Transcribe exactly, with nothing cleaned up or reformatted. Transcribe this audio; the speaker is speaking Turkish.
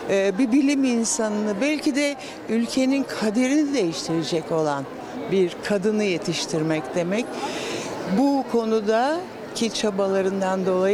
e, bir bilim insanını, belki de ülkenin kaderini değiştirecek olan bir kadını yetiştirmek demek. Bu konudaki çabalarından dolayı